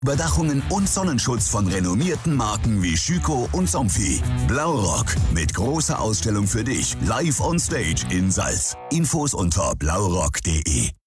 Überdachungen und Sonnenschutz von renommierten Marken wie Schüco und Somfy. Blaurock mit großer Ausstellung für dich live on stage in Salz. Infos unter blaurock.de.